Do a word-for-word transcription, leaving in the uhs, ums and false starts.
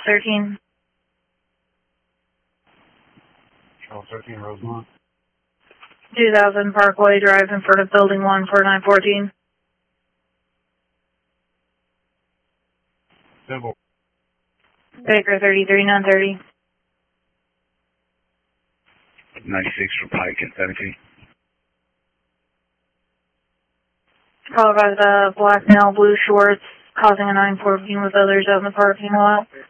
thirteen. Charles thirteen, Rosemont. two thousand Parkway Drive in front of Building one four nine one four. Civil. Baker thirty-three nine thirty. ninety-six for Pike at seventeen. Call about the black male, blue shorts, causing a nine fourteen with others out in the parking lot.